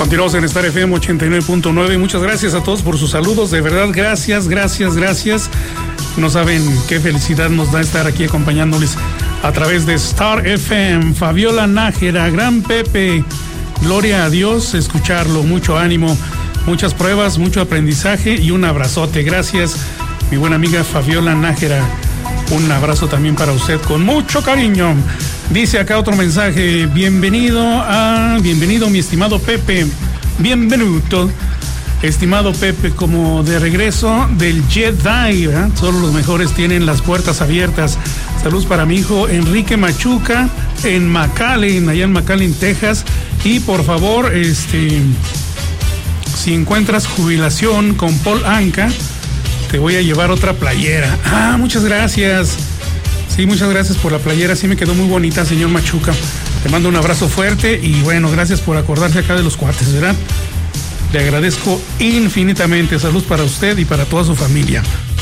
Continuamos en Star FM 89.9. Muchas gracias a todos por sus saludos. De verdad, gracias. No saben qué felicidad nos da estar aquí acompañándoles a través de Star FM. Fabiola Nájera, Gran Pepe, gloria a Dios, escucharlo, mucho ánimo, muchas pruebas, mucho aprendizaje y un abrazote. Gracias, mi buena amiga Fabiola Nájera. Un abrazo también para usted con mucho cariño. Dice acá otro mensaje: bienvenido mi estimado Pepe. Bienvenido, estimado Pepe, como de regreso del Jedi, ¿verdad? Solo los mejores tienen las puertas abiertas. Saludos para mi hijo Enrique Machuca en McAllen, allá en McAllen, Texas. Y por favor, si encuentras jubilación con Paul Anka, te voy a llevar otra playera. Muchas gracias. Sí, muchas gracias por la playera. Sí, me quedó muy bonita, señor Machuca. Te mando un abrazo fuerte y bueno, gracias por acordarse acá de los cuates, ¿verdad? Le agradezco infinitamente. Salud para usted y para toda su familia.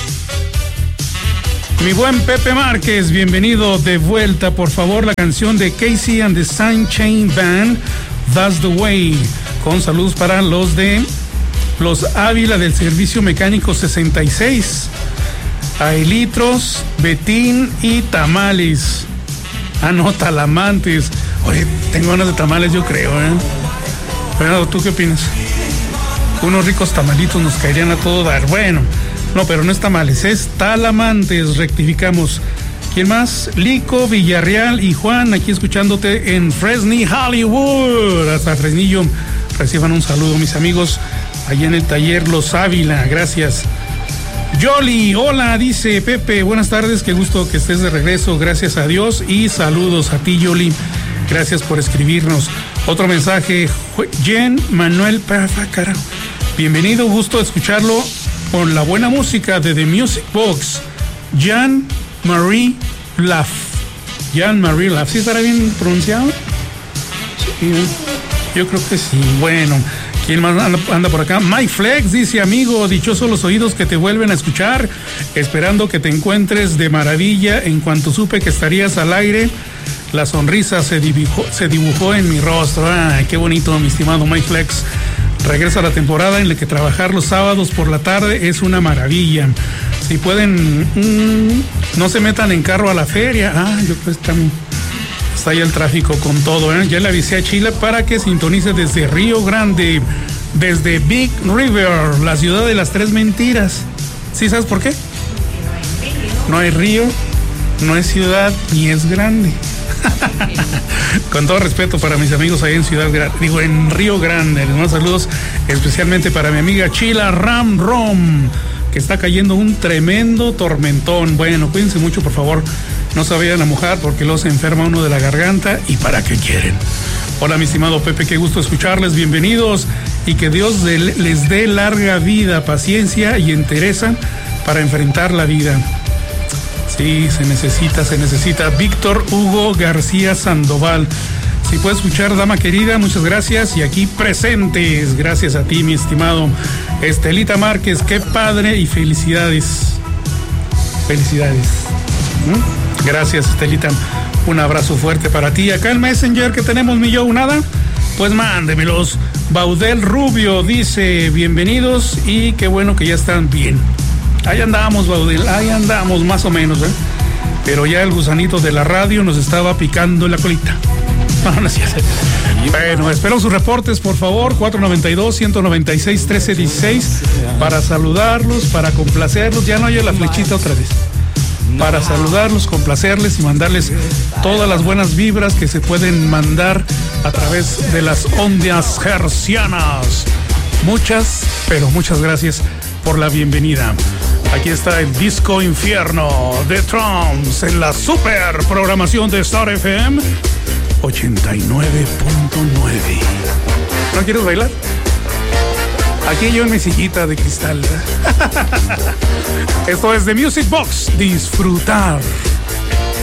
Mi buen Pepe Márquez, bienvenido de vuelta. Por favor, la canción de Casey and the Sunshine Band, That's the Way. Con saludos para los de los Ávila del Servicio Mecánico 66. Aelitros, Betín y tamales. No, talamantes. Oye, tengo ganas de tamales, yo creo, Pero, ¿tú qué opinas? Unos ricos tamalitos nos caerían a todo dar. Bueno, no, pero no es tamales, es talamantes, rectificamos. ¿Quién más? Lico, Villarreal y Juan, aquí escuchándote en Fresney, Hollywood. Hasta Fresnillo, reciban un saludo, mis amigos, allá en el taller Los Ávila, gracias. Yoli, hola, dice Pepe, buenas tardes, qué gusto que estés de regreso, gracias a Dios y saludos a ti, Yoli, gracias por escribirnos. Otro mensaje, Jen Manuel carajo. Bienvenido, gusto escucharlo con la buena música de The Music Box. Jean-Marie Laff. Jean-Marie Laff, ¿sí estará bien pronunciado? Sí, yo creo que sí. Bueno, ¿quién más anda por acá? Mike Flex dice: amigo, dichosos los oídos que te vuelven a escuchar, esperando que te encuentres de maravilla. En cuanto supe que estarías al aire, la sonrisa se dibujó en mi rostro. Qué bonito, mi estimado Mike Flex. Regresa la temporada en la que trabajar los sábados por la tarde es una maravilla. Si pueden, no se metan en carro a la feria. Yo creo que está ahí el tráfico con todo, Ya le avisé a Chila para que sintonice desde Río Grande, desde Big River, la ciudad de las tres mentiras. ¿Sí sabes por qué? No hay río, no es ciudad, ni es grande. Con todo respeto para mis amigos ahí en Río Grande. Les mando saludos especialmente para mi amiga Chila Ram Rom, que está cayendo un tremendo tormentón. Bueno, cuídense mucho, por favor. No se vayan a mojar porque luego se enferma uno de la garganta. ¿Y para qué quieren? Hola, mi estimado Pepe, qué gusto escucharles. Bienvenidos y que Dios les dé larga vida, paciencia y entereza para enfrentar la vida. Sí, se necesita. Víctor Hugo García Sandoval. Si puede escuchar, dama querida, muchas gracias. Y aquí presentes, gracias a ti, mi estimado Estelita Márquez. Qué padre y felicidades. Gracias, Estelita. Un abrazo fuerte para ti. Acá en Messenger que tenemos, mi Joe, nada. Pues mándemelos. Baudel Rubio dice: bienvenidos y qué bueno que ya están bien. Ahí andamos, Baudel, ahí andamos más o menos, Pero ya el gusanito de la radio nos estaba picando en la colita. No es cierto. Bueno, espero sus reportes, por favor, 492-196-1316, para saludarlos, para complacerlos. Ya no hay la flechita otra vez. Para saludarlos, complacerles y mandarles todas las buenas vibras que se pueden mandar a través de las ondas hercianas. Muchas, pero muchas gracias por la bienvenida. Aquí está el Disco Infierno de Trumps en la super programación de Star FM 89.9. ¿No quieres bailar? Aquí yo en mi sillita de cristal. Esto es The Music Box. Disfrutar.